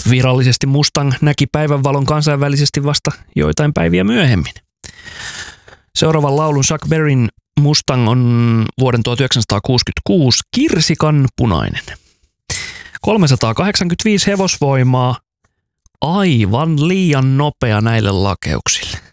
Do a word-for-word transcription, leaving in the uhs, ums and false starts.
Virallisesti Mustang näki päivänvalon kansainvälisesti vasta joitain päiviä myöhemmin. Seuraavan laulun Chuck Berryn Mustang on vuoden tuhatyhdeksänsataakuusikymmentäkuusi kirsikan punainen. kolmesataakahdeksankymmentäviisi hevosvoimaa, aivan liian nopea näille lakeuksille.